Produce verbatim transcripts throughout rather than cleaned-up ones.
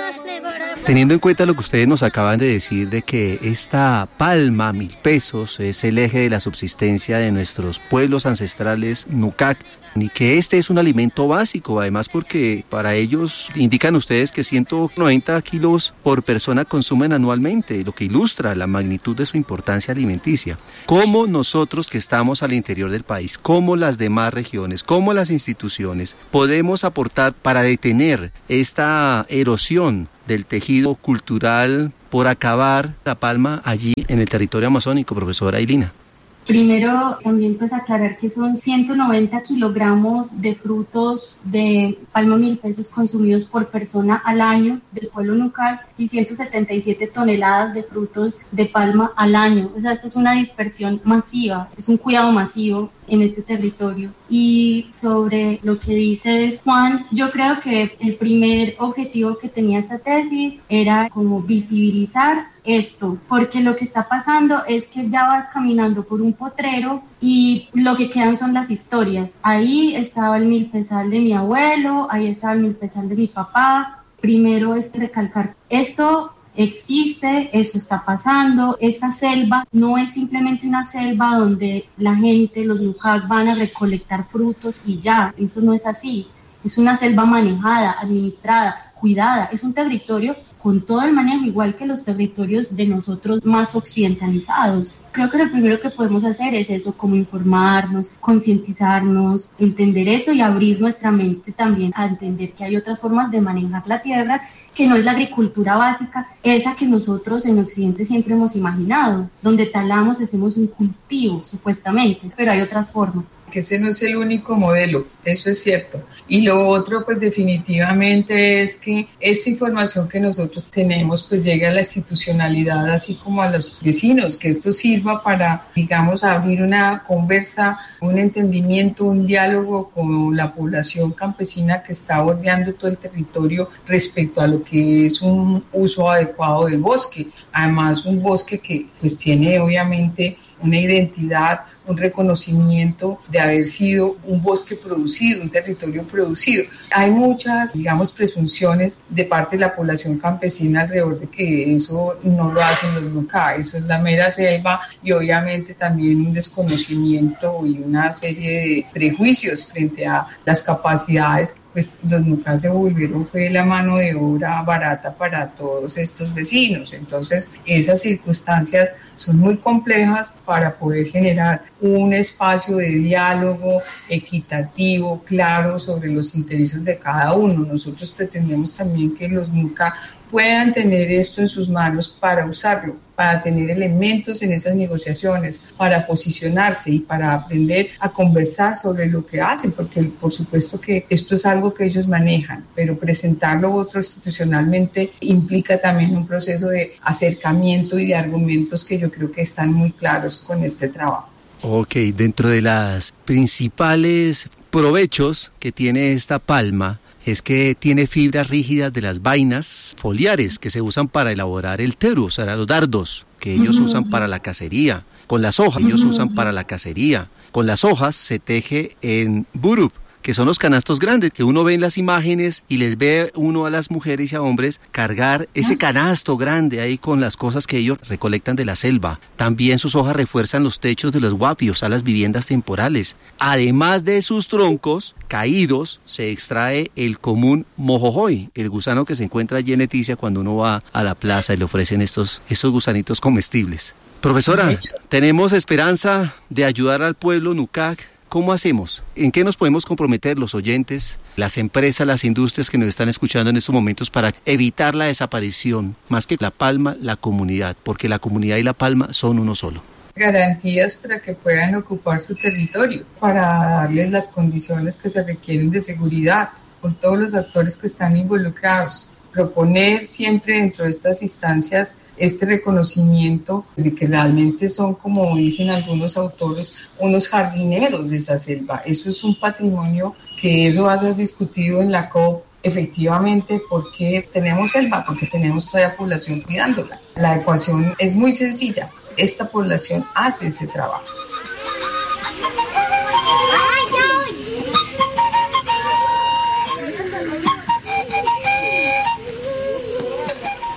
Teniendo en cuenta lo que ustedes nos acaban de decir de que esta palma, mil pesos, es el eje de la subsistencia de nuestros pueblos ancestrales Nucac, y que este es un alimento básico, además porque para ellos indican ustedes que ciento noventa kilos por persona consumen anualmente, lo que ilustra la magnitud de su importancia alimenticia. ¿Cómo nosotros que estamos al interior del país, cómo las demás regiones, cómo las instituciones, podemos aportar para detener esta erosión del tejido cultural por acabar la palma allí en el territorio amazónico, profesora Ailina? Primero, también pues aclarar que son ciento noventa kilogramos de frutos de palma mil pesos consumidos por persona al año del pueblo Nucac y ciento setenta y siete toneladas de frutos de palma al año. O sea, esto es una dispersión masiva, es un cuidado masivo en este territorio. Y sobre lo que dices, Juan, yo creo que el primer objetivo que tenía esta tesis era como visibilizar esto, porque lo que está pasando es que ya vas caminando por un potrero y lo que quedan son las historias. Ahí estaba el milpezal de mi abuelo, ahí estaba el milpezal de mi papá. Primero es recalcar esto existe, eso está pasando. Esta selva no es simplemente una selva donde la gente, los Nucac, van a recolectar frutos y ya, eso no es así. Es una selva manejada, administrada, cuidada, es un territorio con todo el manejo, igual que los territorios de nosotros más occidentalizados. Creo que lo primero que podemos hacer es eso, como informarnos, concientizarnos, entender eso y abrir nuestra mente también a entender que hay otras formas de manejar la tierra, que no es la agricultura básica, esa que nosotros en Occidente siempre hemos imaginado, donde talamos, hacemos un cultivo, supuestamente, pero hay otras formas. Que ese no es el único modelo, eso es cierto. Y lo otro, pues definitivamente es que esa información que nosotros tenemos, pues llegue a la institucionalidad, así como a los vecinos, que esto sirva para, digamos, abrir una conversa, un entendimiento, un diálogo con la población campesina que está bordeando todo el territorio respecto a lo que es un uso adecuado del bosque. Además, un bosque que pues tiene obviamente una identidad, un reconocimiento de haber sido un bosque producido, un territorio producido. Hay muchas, digamos, presunciones de parte de la población campesina alrededor de que eso no lo hacen los Nucac, eso es la mera selva, y obviamente también un desconocimiento y una serie de prejuicios frente a las capacidades. Pues los Nucac se volvieron fue la mano de obra barata para todos estos vecinos. Entonces, esas circunstancias son muy complejas para poder generar un espacio de diálogo equitativo, claro, sobre los intereses de cada uno. Nosotros pretendemos también que los Nucac puedan tener esto en sus manos para usarlo, para tener elementos en esas negociaciones, para posicionarse y para aprender a conversar sobre lo que hacen, porque por supuesto que esto es algo que ellos manejan, pero presentarlo otro institucionalmente implica también un proceso de acercamiento y de argumentos que yo creo que están muy claros con este trabajo. Ok, dentro de las principales provechos que tiene esta palma, es que tiene fibras rígidas de las vainas foliares que se usan para elaborar el teru, o sea, los dardos que ellos uh-huh. usan para la cacería. Con las hojas, uh-huh. ellos usan para la cacería. Con las hojas se teje en burup, que son los canastos grandes, que uno ve en las imágenes y les ve uno a las mujeres y a hombres cargar ese canasto grande ahí con las cosas que ellos recolectan de la selva. También sus hojas refuerzan los techos de los guapios, a las viviendas temporales. Además de sus troncos caídos, se extrae el común mojojoy, el gusano que se encuentra allí en Leticia cuando uno va a la plaza y le ofrecen estos, estos gusanitos comestibles. Profesora, sí. ¿Tenemos esperanza de ayudar al pueblo Nucac? ¿Cómo hacemos? ¿En qué nos podemos comprometer los oyentes, las empresas, las industrias que nos están escuchando en estos momentos para evitar la desaparición? Más que la palma, la comunidad, porque la comunidad y la palma son uno solo. Garantías para que puedan ocupar su territorio, para darles las condiciones que se requieren de seguridad, con todos los actores que están involucrados. Proponer siempre dentro de estas instancias este reconocimiento de que realmente son, como dicen algunos autores, unos jardineros de esa selva. Eso es un patrimonio que eso va a ser discutido en la COP. Efectivamente, porque tenemos selva, porque tenemos toda la población cuidándola. La ecuación es muy sencilla. Esta población hace ese trabajo.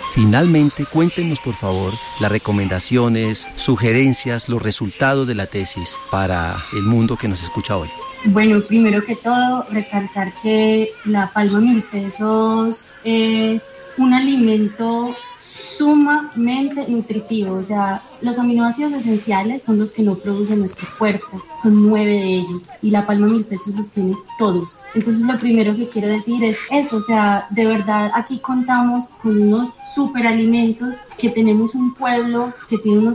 Finalmente, cuéntenos por favor las recomendaciones, sugerencias, los resultados de la tesis para el mundo que nos escucha hoy. Bueno, primero que todo, recalcar que la palma mil pesos es un alimento sumamente nutritivo, o sea, los aminoácidos esenciales son los que no produce nuestro cuerpo, son nueve de ellos, y la palma mil pesos los tiene todos. Entonces lo primero que quiero decir es eso, o sea, de verdad aquí contamos con unos superalimentos, que tenemos un pueblo que tiene unos